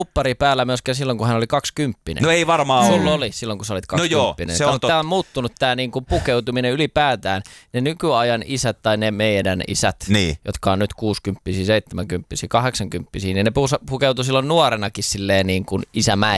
huppari päällä myöskään silloin, kun hän oli 20. No ei varmaan ollut. Sulla oli silloin, kun sä olit 20. No joo, se on Tämä on muuttunut tämä niinku pukeutuminen ylipäätään. Ne nykyajan isät tai ne meidän isät, jotka on nyt 60, 70, 80, niin ne pukeutui silloin nuorenakin silleen niin kuin isämäisesti.